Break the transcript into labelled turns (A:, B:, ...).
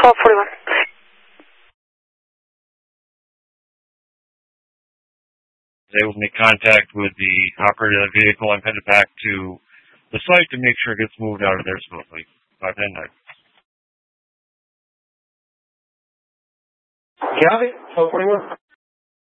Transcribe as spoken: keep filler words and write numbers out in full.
A: twelve forty-one.
B: They will make contact with the operator of the vehicle and headed back to the site to make sure it gets moved out of there smoothly. five ten nine.
C: Got it. twelve forty-one.